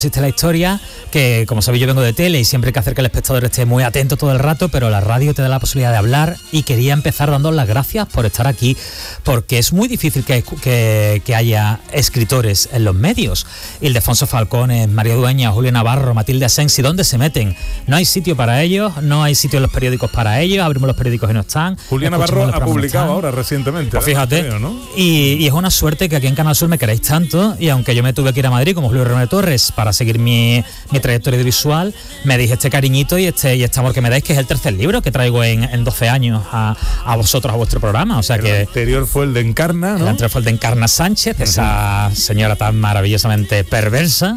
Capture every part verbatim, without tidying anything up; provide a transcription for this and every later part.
Existe la historia que, como sabéis, yo vengo de tele y siempre hay que hacer que el espectador esté muy atento todo el rato, pero la radio te da la posibilidad de hablar y quería empezar dando las gracias por estar aquí, porque es muy difícil que, que, que haya escritores en los medios. Ildefonso Falcones, Mario Dueñas, Julio Navarro, Matilde Asensi, ¿dónde se meten? No hay sitio para ellos, no hay sitio en los periódicos para ellos, abrimos los periódicos y no están. Julio Navarro ha publicado ahora recientemente. Pues fíjate, creo, ¿no? y, y es una suerte que aquí en Canal Sur me queráis tanto, y aunque yo me tuve que ir a Madrid como Julio Romero Torres para seguir mi, mi trayectoria audiovisual, me dije este cariñito y este, y este amor que me dais, que es el tercer libro que traigo en, en doce años a, a vosotros, a vuestro programa. O sea el que anterior fue el de Encarna, ¿no? El anterior fue el de Encarna Sánchez, uh-huh. esa señora tan maravillosamente perversa.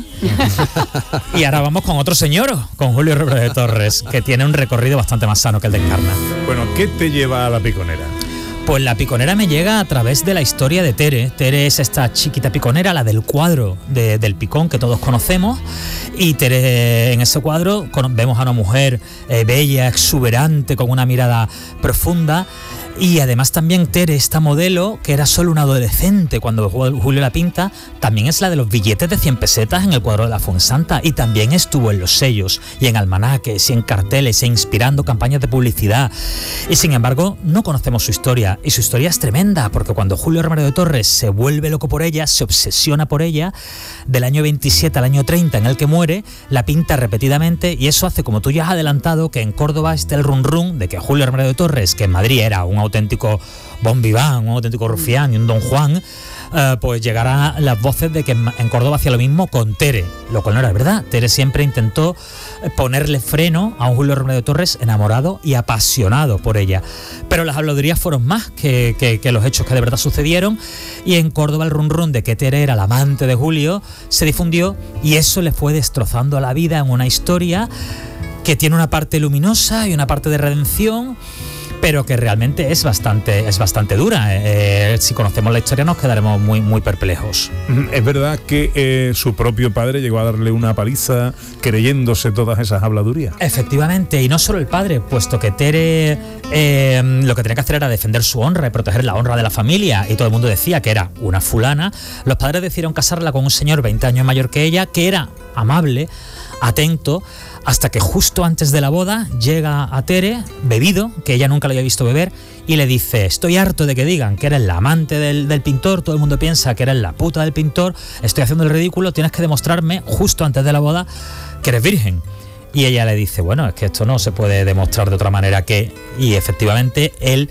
Uh-huh. Y ahora vamos con otro señor, con Julio Romero Torres, que tiene un recorrido bastante más sano que el de Encarna. Bueno, ¿qué te lleva a La Piconera? Pues La Piconera me llega a través de la historia de Tere. Tere es esta chiquita piconera, la del cuadro de, del picón que todos conocemos. Y Tere, en ese cuadro vemos a una mujer eh, bella, exuberante, con una mirada profunda. Y además también Tere, esta modelo, que era solo una adolescente cuando Julio la pinta, también es la de los billetes de cien pesetas en el cuadro de la Fuensanta, y también estuvo en los sellos y en almanaques y en carteles e inspirando campañas de publicidad. Y sin embargo no conocemos su historia, y su historia es tremenda, porque cuando Julio Romero de Torres se vuelve loco por ella, se obsesiona por ella, del año veintisiete al año treinta en el que muere, la pinta repetidamente, y eso hace, como tú ya has adelantado, que en Córdoba esté el run run de que Julio Romero de Torres, que en Madrid era un auténtico bon vivant, un auténtico rufián y un don Juan, uh, pues llegará las voces de que en Córdoba hacía lo mismo con Tere, lo cual no era verdad. Tere siempre intentó ponerle freno a un Julio Romero de Torres enamorado y apasionado por ella, pero las habladurías fueron más que, que, que los hechos que de verdad sucedieron, y en Córdoba el run run de que Tere era la amante de Julio se difundió, y eso le fue destrozando la vida en una historia que tiene una parte luminosa y una parte de redención, pero que realmente es bastante, es bastante dura. Eh, si conocemos la historia nos quedaremos muy, muy perplejos. Es verdad que eh, su propio padre llegó a darle una paliza creyéndose todas esas habladurías. Efectivamente, y no solo el padre, puesto que Tere eh, lo que tenía que hacer era defender su honra y proteger la honra de la familia, y todo el mundo decía que era una fulana. Los padres decidieron casarla con un señor veinte años mayor que ella, que era amable, atento, hasta que justo antes de la boda llega a Tere, bebido, que ella nunca le había visto beber, y le dice: estoy harto de que digan que eres la amante del, del pintor, todo el mundo piensa que eres la puta del pintor, estoy haciendo el ridículo, tienes que demostrarme justo antes de la boda que eres virgen. Y ella le dice: bueno, es que esto no se puede demostrar de otra manera que... Y efectivamente él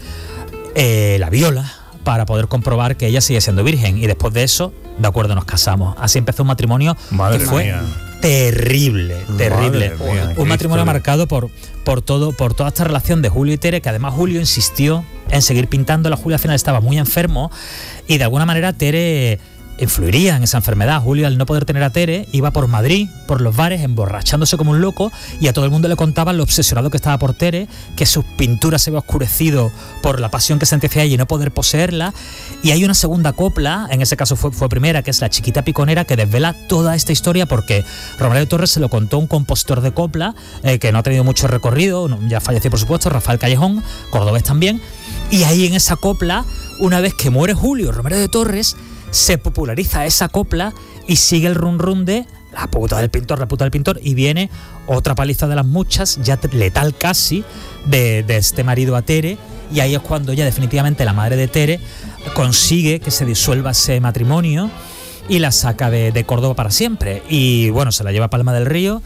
eh, la viola para poder comprobar que ella sigue siendo virgen, y después de eso, de acuerdo, nos casamos. Así empezó un matrimonio Madre que fue... mía. Terrible, terrible. Mía, un matrimonio historia. marcado por, por todo, por toda esta relación de Julio y Tere, que además Julio insistió en seguir pintándola. Julio al final estaba muy enfermo, y de alguna manera Tere influiría en esa enfermedad. Julio, al no poder tener a Tere, iba por Madrid, por los bares, emborrachándose como un loco, y a todo el mundo le contaba lo obsesionado que estaba por Tere, que sus pinturas se habían oscurecido por la pasión que sentía hacia ella y no poder poseerla. Y hay una segunda copla, en ese caso fue, fue primera, que es La Chiquita Piconera, que desvela toda esta historia, porque Romero de Torres se lo contó un compositor de copla eh, que no ha tenido mucho recorrido, no, ya falleció por supuesto, Rafael Callejón, cordobés también. Y ahí en esa copla, una vez que muere Julio Romero de Torres, se populariza esa copla y sigue el run run de la puta del pintor, la puta del pintor, y viene otra paliza de las muchas, ya letal casi, de, de este marido a Tere, y ahí es cuando ya definitivamente la madre de Tere consigue que se disuelva ese matrimonio y la saca de, de Córdoba para siempre, y bueno, se la lleva a Palma del Río.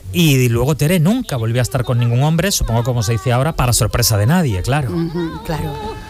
Y luego Tere nunca volvió a estar con ningún hombre, supongo como se dice ahora, para sorpresa de nadie, claro. Uh-huh, claro.